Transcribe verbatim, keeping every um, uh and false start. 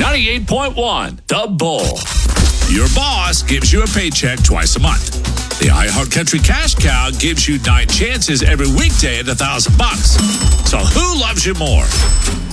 ninety-eight point one, The Bull. Your boss gives you a paycheck twice a month. The iHeartCountry Cash Cow gives you nine chances every weekday at a thousand bucks. So who loves you more?